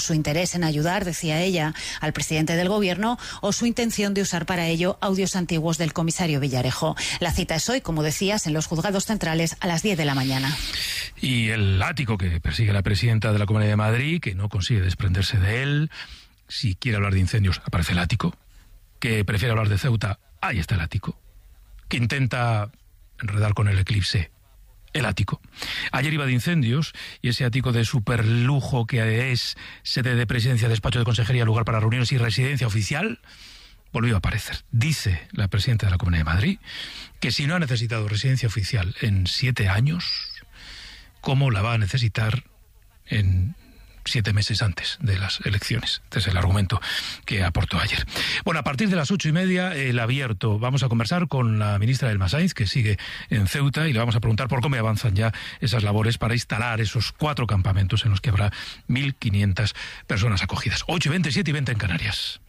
su interés en ayudar, decía ella, al presidente del gobierno o su intención de usar para ello audios antiguos del comisario Villarejo. La cita es hoy, como decías, en los juzgados centrales a las 10 de la mañana. Y el látigo que persigue la presidenta de la Comunidad de Madrid, que no consigue desprenderse de él. Si quiere hablar de incendios, aparece el ático. Que prefiere hablar de Ceuta, ahí está el ático. Que intenta enredar con el eclipse, el ático. Ayer iba de incendios y ese ático de superlujo que es sede de presidencia, despacho de consejería, lugar para reuniones y residencia oficial, volvió a aparecer. Dice la presidenta de la Comunidad de Madrid que si no ha necesitado residencia oficial en 7 años, ¿cómo la va a necesitar en 7 meses antes de las elecciones? Este es el argumento que aportó ayer. Bueno, a partir de las 8:30, el abierto. Vamos a conversar con la ministra Elma Sainz, que sigue en Ceuta, y le vamos a preguntar por cómo avanzan ya esas labores para instalar esos 4 campamentos en los que habrá 1.500 personas acogidas. 8:20, 7:20 en Canarias.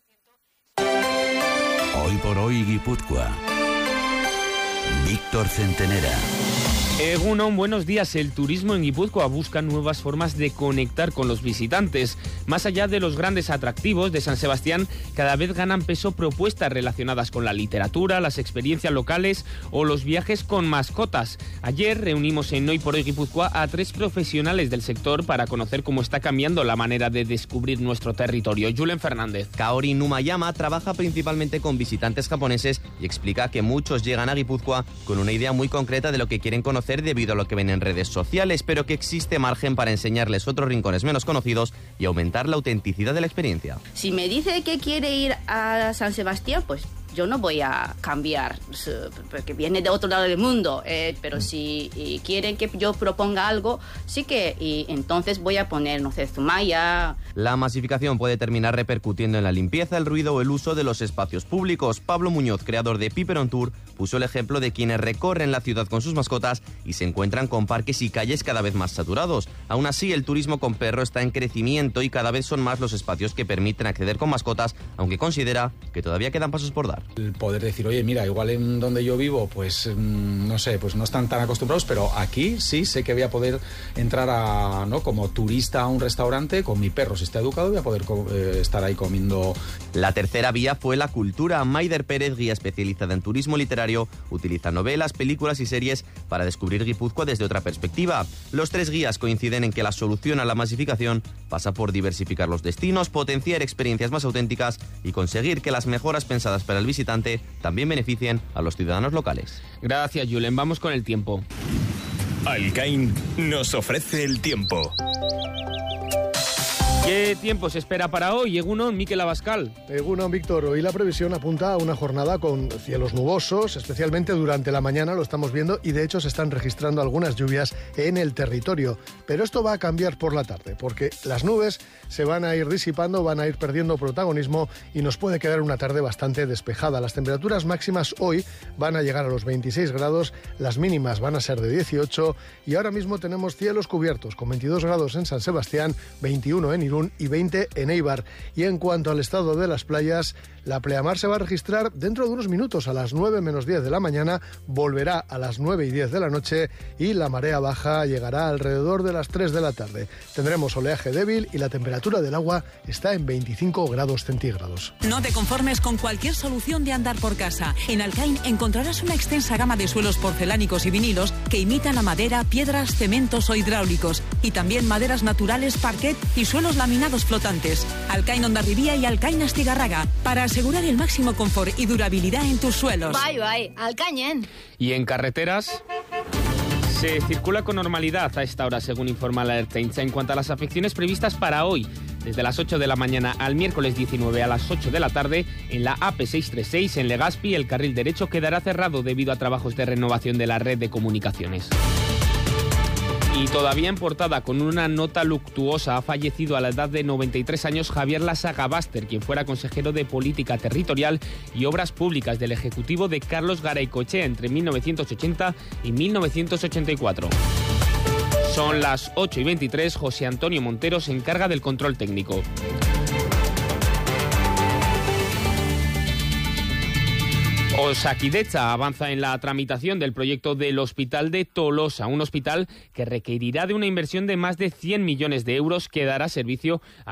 Hoy por hoy, Guipúzcoa. Víctor Centenera. Egunon, buenos días. El turismo en Guipúzcoa busca nuevas formas de conectar con los visitantes. Más allá de los grandes atractivos de San Sebastián, cada vez ganan peso propuestas relacionadas con la literatura, las experiencias locales o los viajes con mascotas. Ayer reunimos en Hoy por Hoy Guipúzcoa a 3 profesionales del sector para conocer cómo está cambiando la manera de descubrir nuestro territorio. Julen Fernández. Kaori Numayama trabaja principalmente con visitantes japoneses y explica que muchos llegan a Guipúzcoa con una idea muy concreta de lo que quieren conocer debido a lo que ven en redes sociales, pero que existe margen para enseñarles otros rincones menos conocidos y aumentar la autenticidad de la experiencia. Si me dice que quiere ir a San Sebastián, pues yo no voy a cambiar, porque viene de otro lado del mundo, pero si quieren que yo proponga algo, sí que y entonces voy a poner, no sé, Zumaya. La masificación puede terminar repercutiendo en la limpieza, el ruido o el uso de los espacios públicos. Pablo Muñoz, creador de Piper on Tour, puso el ejemplo de quienes recorren la ciudad con sus mascotas y se encuentran con parques y calles cada vez más saturados. Aún así, el turismo con perro está en crecimiento y cada vez son más los espacios que permiten acceder con mascotas, aunque considera que todavía quedan pasos por dar. El poder decir, oye, mira, igual en donde yo vivo, pues no sé, pues no están tan acostumbrados, pero aquí sí sé que voy a poder entrar como turista a un restaurante con mi perro. Si está educado, voy a poder estar ahí comiendo. La tercera vía fue la cultura. Maider Pérez, guía especializada en turismo literario, utiliza novelas, películas y series para descubrir Guipúzcoa desde otra perspectiva. Los 3 guías coinciden en que la solución a la masificación pasa por diversificar los destinos, potenciar experiencias más auténticas y conseguir que las mejoras pensadas para el visitante también beneficien a los ciudadanos locales. Gracias, Julen. Vamos con el tiempo. Alcain nos ofrece el tiempo. ¿Qué tiempo se espera para hoy? Egunon, Mikel Abascal. Egunon, Víctor. Hoy la previsión apunta a una jornada con cielos nubosos, especialmente durante la mañana, lo estamos viendo, y de hecho se están registrando algunas lluvias en el territorio. Pero esto va a cambiar por la tarde, porque las nubes se van a ir disipando, van a ir perdiendo protagonismo y nos puede quedar una tarde bastante despejada. Las temperaturas máximas hoy van a llegar a los 26 grados, las mínimas van a ser de 18 y ahora mismo tenemos cielos cubiertos con 22 grados en San Sebastián, 21 en Irún y 20 en Eibar. Y en cuanto al estado de las playas, la pleamar se va a registrar dentro de unos minutos, a las 9 menos 10 de la mañana, volverá a las 9 y 10 de la noche y la marea baja llegará alrededor de las 3 de la tarde. Tendremos oleaje débil y la temperatura del agua está en 25 grados centígrados. No te conformes con cualquier solución de andar por casa. En Alcain encontrarás una extensa gama de suelos porcelánicos y vinilos que imitan a madera, piedras, cementos o hidráulicos, y también maderas naturales, parquet y suelos laminados flotantes. Alcain Hondarribía y Alcain Astigarraga, para asegurar el máximo confort y durabilidad en tus suelos. Bye, Alcañen. Y en carreteras se circula con normalidad a esta hora, según informa la Ertzaintza. En cuanto a las afecciones previstas para hoy, desde las 8 de la mañana al miércoles 19 a las 8 de la tarde, en la AP636 en Legazpi, el carril derecho quedará cerrado debido a trabajos de renovación de la red de comunicaciones. Y todavía en portada, con una nota luctuosa, ha fallecido a la edad de 93 años Javier Lasaga Baster, quien fuera consejero de Política Territorial y Obras Públicas del Ejecutivo de Carlos Garaycochea entre 1980 y 1984. Son las 8:23, José Antonio Montero se encarga del control técnico. Osakidetza avanza en la tramitación del proyecto del Hospital de Tolosa, un hospital que requerirá de una inversión de más de 100 millones de euros que dará servicio a